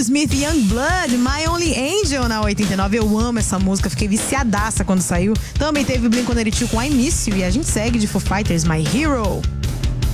Smith, Youngblood, My Only Angel na 89. Eu amo essa música, fiquei viciadaça quando saiu. Também teve Blink-182 com I Miss You e a gente segue de Foo Fighters, My Hero.